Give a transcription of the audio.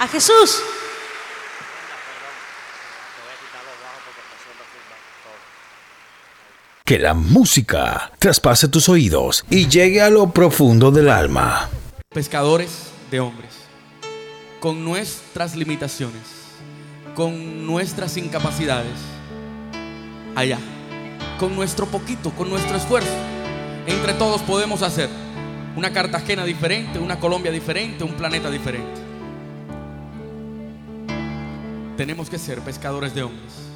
a Jesús. Que la música traspase tus oídos y llegue a lo profundo del alma. Pescadores de hombres, con nuestras limitaciones, con nuestras incapacidades, allá, con nuestro poquito, con nuestro esfuerzo, entre todos podemos hacer una Cartagena diferente, una Colombia diferente, un planeta diferente. Tenemos que ser pescadores de hombres.